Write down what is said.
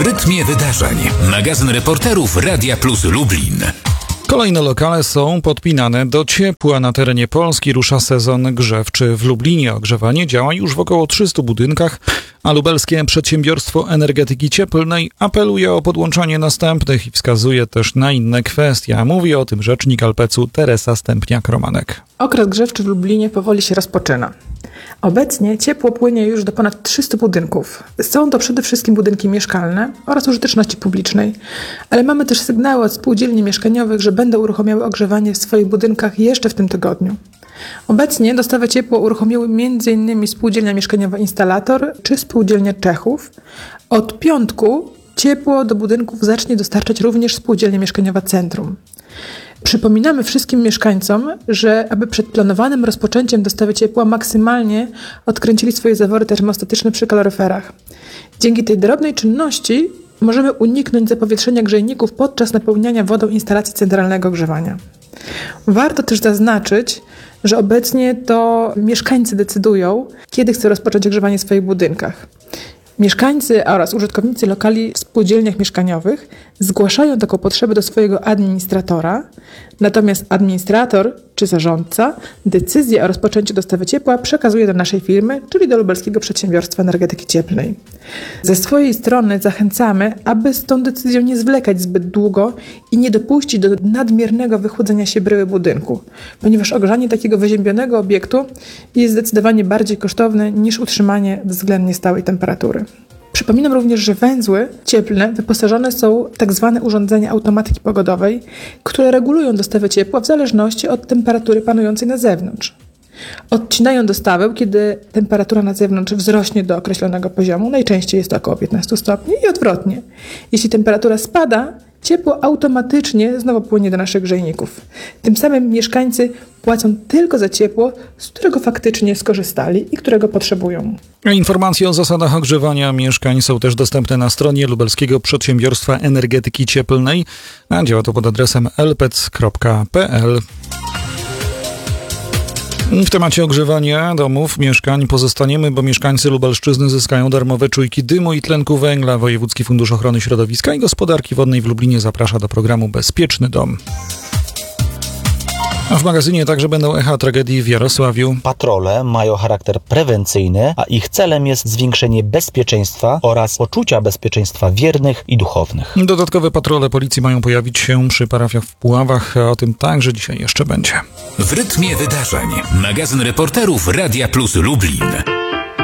W rytmie wydarzeń. Magazyn reporterów Radia Plus Lublin. Kolejne lokale są podpinane do ciepła. Na terenie Polski rusza sezon grzewczy. W Lublinie ogrzewanie działa już w około 300 budynkach, a lubelskie przedsiębiorstwo energetyki cieplnej apeluje o podłączanie następnych i wskazuje też na inne kwestie. Mówi o tym rzecznik Alpecu Teresa Stępniak-Romanek. Okres grzewczy w Lublinie powoli się rozpoczyna. Obecnie ciepło płynie już do ponad 300 budynków. Są to przede wszystkim budynki mieszkalne oraz użyteczności publicznej, ale mamy też sygnały od spółdzielni mieszkaniowych, że będą uruchamiały ogrzewanie w swoich budynkach jeszcze w tym tygodniu. Obecnie dostawę ciepła uruchomiły m.in. spółdzielnia mieszkaniowa Instalator czy spółdzielnia Czechów. Od piątku ciepło do budynków zacznie dostarczać również spółdzielnia mieszkaniowa Centrum. Przypominamy wszystkim mieszkańcom, że aby przed planowanym rozpoczęciem dostawy ciepła maksymalnie odkręcili swoje zawory termostatyczne przy kaloryferach. Dzięki tej drobnej czynności możemy uniknąć zapowietrzenia grzejników podczas napełniania wodą instalacji centralnego ogrzewania. Warto też zaznaczyć, że obecnie to mieszkańcy decydują, kiedy chcą rozpocząć ogrzewanie w swoich budynkach. Mieszkańcy oraz użytkownicy lokali w spółdzielniach mieszkaniowych zgłaszają taką potrzebę do swojego administratora, natomiast administrator czy zarządca decyzję o rozpoczęciu dostawy ciepła przekazuje do naszej firmy, czyli do Lubelskiego Przedsiębiorstwa Energetyki Cieplnej. Ze swojej strony zachęcamy, aby z tą decyzją nie zwlekać zbyt długo i nie dopuścić do nadmiernego wychłodzenia się bryły budynku, ponieważ ogrzanie takiego wyziębionego obiektu jest zdecydowanie bardziej kosztowne niż utrzymanie względnie stałej temperatury. Przypominam również, że węzły cieplne wyposażone są w tzw. urządzenia automatyki pogodowej, które regulują dostawę ciepła w zależności od temperatury panującej na zewnątrz. Odcinają dostawę, kiedy temperatura na zewnątrz wzrośnie do określonego poziomu, najczęściej jest to około 15 stopni i odwrotnie. Jeśli temperatura spada, ciepło automatycznie znowu płynie do naszych grzejników. Tym samym mieszkańcy płacą tylko za ciepło, z którego faktycznie skorzystali i którego potrzebują. Informacje o zasadach ogrzewania mieszkań są też dostępne na stronie Lubelskiego Przedsiębiorstwa Energetyki Cieplnej, a działa to pod adresem lpec.pl. W temacie ogrzewania domów, mieszkań pozostaniemy, bo mieszkańcy Lubelszczyzny zyskają darmowe czujki dymu i tlenku węgla. Wojewódzki Fundusz Ochrony Środowiska i Gospodarki Wodnej w Lublinie zaprasza do programu Bezpieczny Dom. A w magazynie także będą echa tragedii w Jarosławiu. Patrole mają charakter prewencyjny, a ich celem jest zwiększenie bezpieczeństwa oraz poczucia bezpieczeństwa wiernych i duchownych. Dodatkowe patrole policji mają pojawić się przy parafiach w Puławach, a o tym także dzisiaj jeszcze będzie. W rytmie wydarzeń. Magazyn reporterów Radia Plus Lublin.